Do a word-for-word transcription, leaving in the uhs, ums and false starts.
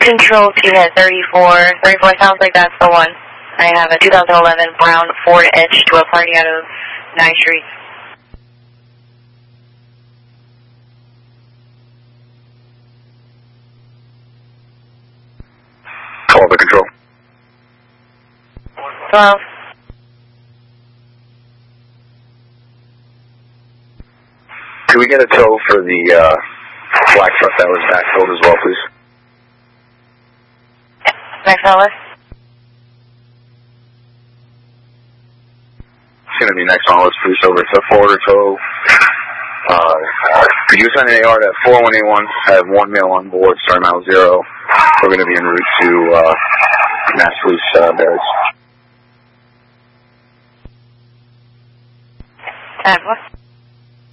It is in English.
Control to unit thirty-four. thirty-four sounds like that's the one. I have a two thousand eleven brown Ford Edge to a party out of ninth Street. twelve to control. twelve. Can we get a tow for the uh, black truck that was backfilled as well, please? My fella? It's going to be next on the list, please, over to forwarder tow. Uh, could you send an A R to four one eight one? I have one male on board, star mile zero. We're going to be en route to uh, Mass Police uh, barracks. Uh, what?